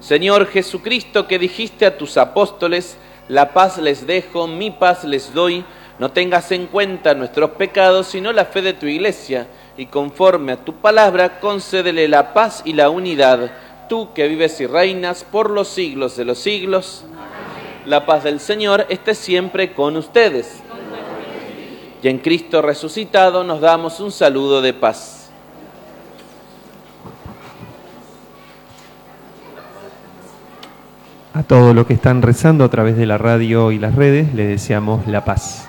Señor Jesucristo, que dijiste a tus apóstoles, la paz les dejo, mi paz les doy, no tengas en cuenta nuestros pecados, sino la fe de tu Iglesia, y conforme a tu palabra, concédele la paz y la unidad, tú que vives y reinas por los siglos de los siglos. La paz del Señor esté siempre con ustedes. Y en Cristo resucitado nos damos un saludo de paz. A todos los que están rezando a través de la radio y las redes, les deseamos la paz.